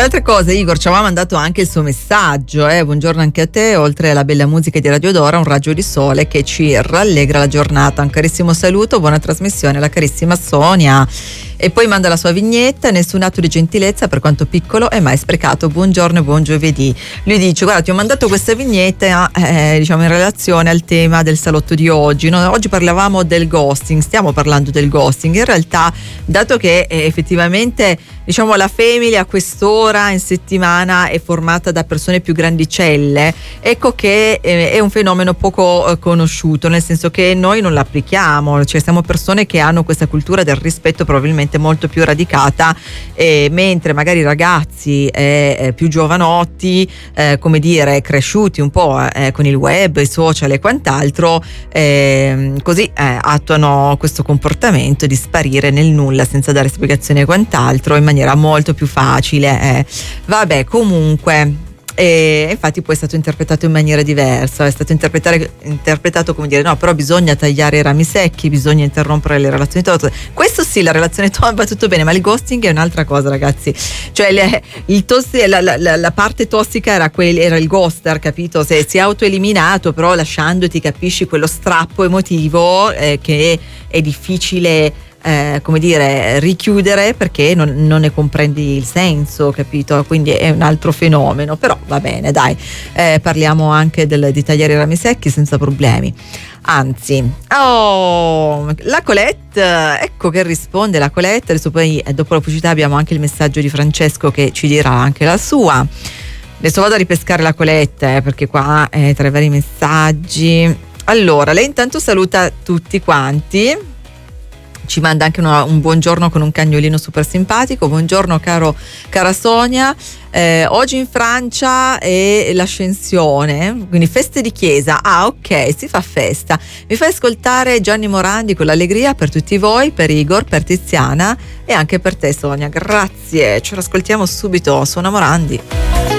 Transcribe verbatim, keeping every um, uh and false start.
le altre cose, Igor ci aveva mandato anche il suo messaggio, eh? Buongiorno anche a te, oltre alla bella musica di Radio Dora, un raggio di sole che ci rallegra la giornata. Un carissimo saluto, buona trasmissione alla carissima Sonia. E poi manda la sua vignetta: nessun atto di gentilezza, per quanto piccolo, è mai sprecato. Buongiorno e buon giovedì. Lui dice: guarda, ti ho mandato questa vignetta eh, diciamo in relazione al tema del salotto di oggi. Noi oggi parlavamo del ghosting, stiamo parlando del ghosting. In realtà, dato che eh, effettivamente diciamo la famiglia a quest'ora in settimana è formata da persone più grandicelle, ecco che eh, è un fenomeno poco eh, conosciuto, nel senso che noi non l'applichiamo, cioè siamo persone che hanno questa cultura del rispetto probabilmente molto più radicata, eh, mentre magari i ragazzi eh, eh, più giovanotti, eh, come dire, cresciuti un po' eh, con il web, i social e quant'altro, eh, così eh, attuano questo comportamento di sparire nel nulla senza dare spiegazioni e quant'altro in maniera molto più facile. Eh. Vabbè, comunque. E infatti poi è stato interpretato in maniera diversa, è stato interpretato come dire: no, però bisogna tagliare i rami secchi, bisogna interrompere le relazioni tossiche. Questo sì, la relazione tossica va tutto bene, ma il ghosting è un'altra cosa, ragazzi. Cioè le, il tossi, la, la, la, la parte tossica era, quel, era il ghoster, capito? Se si è autoeliminato, però lasciandoti, capisci, quello strappo emotivo eh, che è difficile Eh, come dire, richiudere, perché non, non ne comprendi il senso, capito? Quindi è un altro fenomeno, però va bene, dai, eh, parliamo anche del, di tagliare i rami secchi senza problemi. Anzi, oh, la Colette, ecco che risponde la Colette. Adesso poi eh, dopo la pubblicità abbiamo anche il messaggio di Francesco che ci dirà anche la sua. Adesso vado a ripescare la Colette eh, perché qua eh, tra i vari messaggi. Allora, lei intanto saluta tutti quanti, ci manda anche una, un buongiorno con un cagnolino super simpatico. Buongiorno caro, cara Sonia, eh, oggi in Francia è l'Ascensione, quindi feste di chiesa. Ah, ok, si fa festa. Mi fai ascoltare Gianni Morandi con l'allegria per tutti voi, per Igor, per Tiziana e anche per te Sonia. Grazie, ce l'ascoltiamo subito. Suona Morandi.